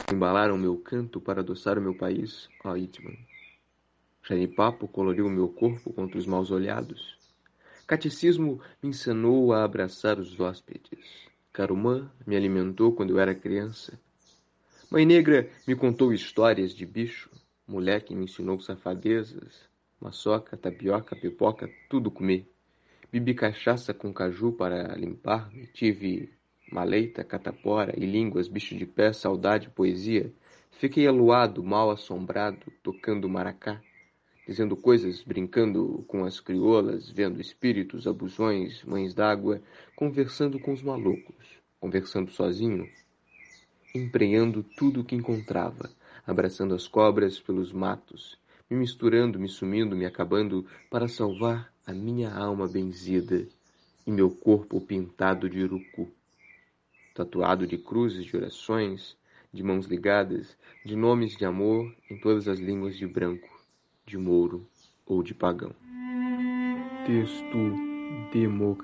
embalaram meu canto para adoçar o meu país, ó Itman. Janipapo coloriu o meu corpo contra os maus olhados. Catecismo me ensinou a abraçar os hóspedes. Carumã me alimentou quando eu era criança. Mãe Negra me contou histórias de bicho. Moleque me ensinou safadezas. Maçoca, tapioca, pipoca, tudo comi. Bebi cachaça com caju para limpar-me. Tive maleita, catapora e línguas, bicho de pé, saudade, poesia. Fiquei aluado, mal assombrado, tocando maracá, dizendo coisas, brincando com as crioulas, vendo espíritos, abusões, mães d'água, conversando com os malucos, conversando sozinho, emprenhando tudo o que encontrava, abraçando as cobras pelos matos, me misturando, me sumindo, me acabando, para salvar a minha alma benzida e meu corpo pintado de urucu, tatuado de cruzes de orações, de mãos ligadas, de nomes de amor em todas as línguas de branco, de mouro ou de pagão. Texto democrático.